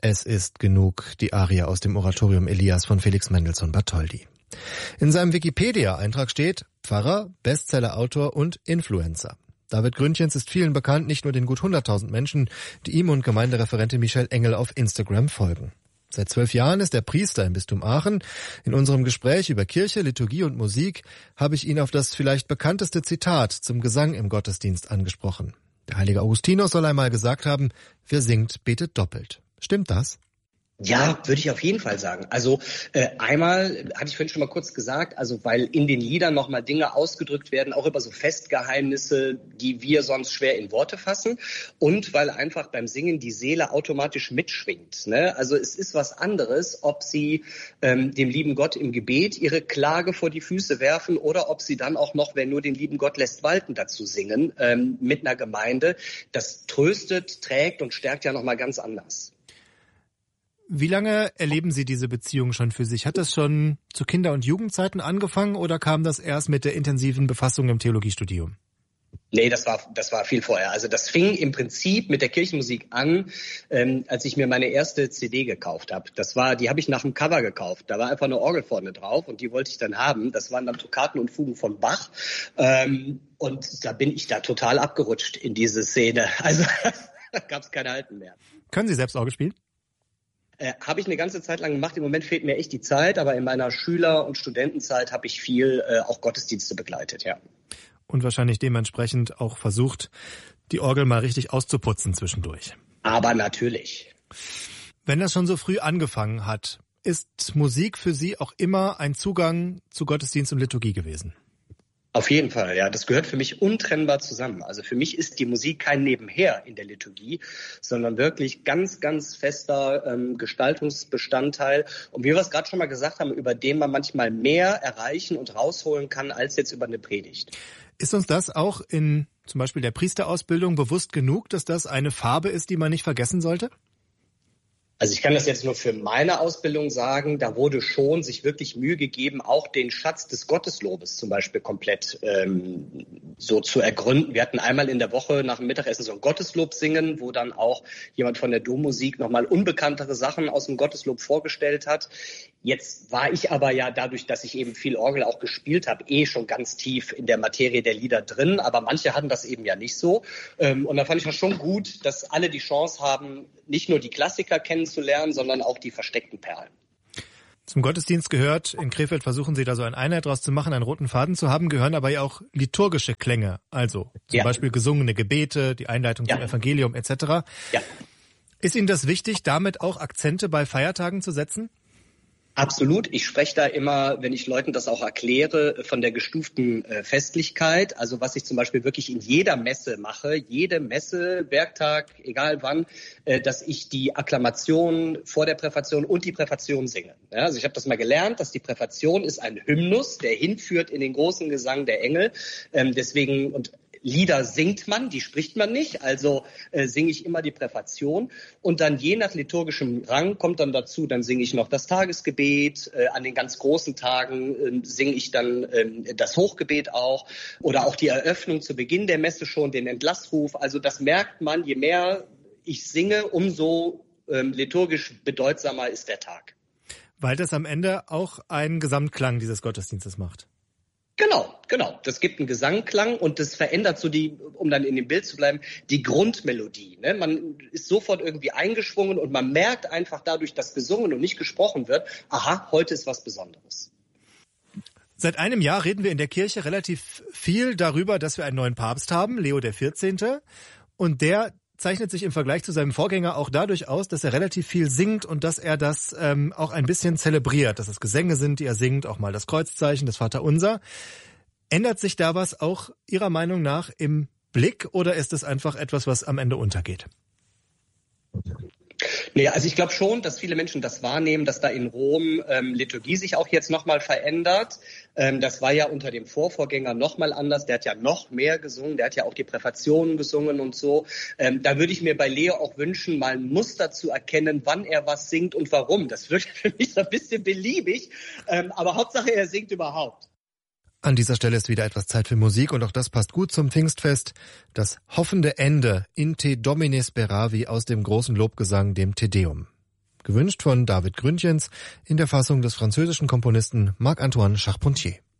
Es ist genug, die Arie aus dem Oratorium Elias von Felix Mendelssohn Bartholdy. In seinem Wikipedia-Eintrag steht Pfarrer, Bestseller-Autor und Influencer. David Gründgens ist vielen bekannt, nicht nur den gut 100.000 Menschen, die ihm und Gemeindereferentin Michelle Engel auf Instagram folgen. Seit 12 Jahren ist er Priester im Bistum Aachen. In unserem Gespräch über Kirche, Liturgie und Musik habe ich ihn auf das vielleicht bekannteste Zitat zum Gesang im Gottesdienst angesprochen. Der heilige Augustinus soll einmal gesagt haben, wer singt, betet doppelt. Stimmt das? Ja, würde ich auf jeden Fall sagen. Also einmal, hatte ich vorhin schon mal kurz gesagt, also weil in den Liedern nochmal Dinge ausgedrückt werden, auch über so Festgeheimnisse, die wir sonst schwer in Worte fassen, und weil einfach beim Singen die Seele automatisch mitschwingt. Ne? Also es ist was anderes, ob sie dem lieben Gott im Gebet ihre Klage vor die Füße werfen oder ob sie dann auch noch, wer nur den lieben Gott lässt walten, dazu singen mit einer Gemeinde. Das tröstet, trägt und stärkt ja nochmal ganz anders. Wie lange erleben Sie diese Beziehung schon für sich? Hat das schon zu Kinder- und Jugendzeiten angefangen oder kam das erst mit der intensiven Befassung im Theologiestudium? Nee, das war viel vorher. Also das fing im Prinzip mit der Kirchenmusik an, als ich mir meine erste CD gekauft habe. Die habe ich nach dem Cover gekauft. Da war einfach eine Orgel vorne drauf und die wollte ich dann haben. Das waren dann Toccaten und Fugen von Bach. Und da bin ich da total abgerutscht in diese Szene. Also da gab es kein Halten mehr. Können Sie selbst Orgel spielen? Habe ich eine ganze Zeit lang gemacht. Im Moment fehlt mir echt die Zeit, aber in meiner Schüler- und Studentenzeit habe ich viel auch Gottesdienste begleitet, ja. Und wahrscheinlich dementsprechend auch versucht, die Orgel mal richtig auszuputzen zwischendurch. Aber natürlich. Wenn das schon so früh angefangen hat, ist Musik für Sie auch immer ein Zugang zu Gottesdienst und Liturgie gewesen? Auf jeden Fall, ja. Das gehört für mich untrennbar zusammen. Also für mich ist die Musik kein Nebenher in der Liturgie, sondern wirklich ganz, ganz fester Gestaltungsbestandteil. Und wie wir es gerade schon mal gesagt haben, über den man manchmal mehr erreichen und rausholen kann, als jetzt über eine Predigt. Ist uns das auch in zum Beispiel der Priesterausbildung bewusst genug, dass das eine Farbe ist, die man nicht vergessen sollte? Also ich kann das jetzt nur für meine Ausbildung sagen, da wurde schon sich wirklich Mühe gegeben, auch den Schatz des Gotteslobes zum Beispiel komplett so zu ergründen. Wir hatten einmal in der Woche nach dem Mittagessen so ein Gotteslob singen, wo dann auch jemand von der Dommusik nochmal unbekanntere Sachen aus dem Gotteslob vorgestellt hat. Jetzt war ich aber ja dadurch, dass ich eben viel Orgel auch gespielt habe, schon ganz tief in der Materie der Lieder drin. Aber manche hatten das eben ja nicht so. Und da fand ich das schon gut, dass alle die Chance haben, nicht nur die Klassiker kennenzulernen, sondern auch die versteckten Perlen. Zum Gottesdienst gehört, in Krefeld versuchen Sie da so eine Einheit draus zu machen, einen roten Faden zu haben, gehören aber ja auch liturgische Klänge. Also zum Beispiel gesungene Gebete, die Einleitung zum Evangelium etc. Ja. Ist Ihnen das wichtig, damit auch Akzente bei Feiertagen zu setzen? Absolut. Ich spreche da immer, wenn ich Leuten das auch erkläre, von der gestuften Festlichkeit. Also was ich zum Beispiel wirklich in jeder Messe mache, jede Messe, Werktag, egal wann, dass ich die Akklamation vor der Präfation und die Präfation singe. Ja, also ich habe das mal gelernt, dass die Präfation ist ein Hymnus, der hinführt in den großen Gesang der Engel. Deswegen und Lieder singt man, die spricht man nicht, also singe ich immer die Präfation und dann je nach liturgischem Rang kommt dann dazu, dann singe ich noch das Tagesgebet, an den ganz großen Tagen singe ich dann das Hochgebet auch oder auch die Eröffnung zu Beginn der Messe schon, den Entlassruf, also das merkt man, je mehr ich singe, umso liturgisch bedeutsamer ist der Tag. Weil das am Ende auch einen Gesamtklang dieses Gottesdienstes macht. Genau. Das gibt einen Gesangklang und das verändert so um dann in dem Bild zu bleiben, die Grundmelodie. Ne? Man ist sofort irgendwie eingeschwungen und man merkt einfach dadurch, dass gesungen und nicht gesprochen wird, aha, heute ist was Besonderes. Seit einem Jahr reden wir in der Kirche relativ viel darüber, dass wir einen neuen Papst haben, Leo XIV. Und der zeichnet sich im Vergleich zu seinem Vorgänger auch dadurch aus, dass er relativ viel singt und dass er das auch ein bisschen zelebriert, dass es Gesänge sind, die er singt, auch mal das Kreuzzeichen, das Vaterunser. Ändert sich da was auch Ihrer Meinung nach im Blick oder ist es einfach etwas, was am Ende untergeht? Nee, also ich glaube schon, dass viele Menschen das wahrnehmen, dass da in Rom Liturgie sich auch jetzt nochmal verändert. Das war ja unter dem Vorvorgänger nochmal anders. Der hat ja noch mehr gesungen, der hat ja auch die Präfationen gesungen und so. Da würde ich mir bei Leo auch wünschen, mal ein Muster zu erkennen, wann er was singt und warum. Das wirkt für mich so ein bisschen beliebig, aber Hauptsache er singt überhaupt. An dieser Stelle ist wieder etwas Zeit für Musik und auch das passt gut zum Pfingstfest. Das hoffende Ende in Te Domine Speravi aus dem großen Lobgesang, dem Te Deum. gewünscht von David Gründjens in der Fassung des französischen Komponisten Marc-Antoine Charpentier.